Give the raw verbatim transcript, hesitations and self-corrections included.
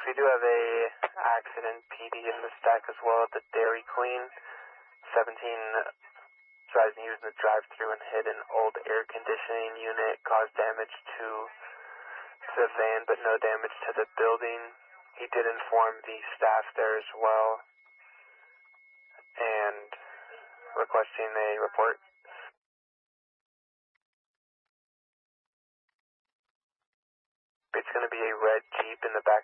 we do have a accident P D in the stack as well at the Dairy Queen. seventeen driving using the drive-through and hit an old air conditioning unit, caused damage to, to the van but no damage to the building. He did inform the staff there as well and requesting a report. It's going to be a red Jeep in the back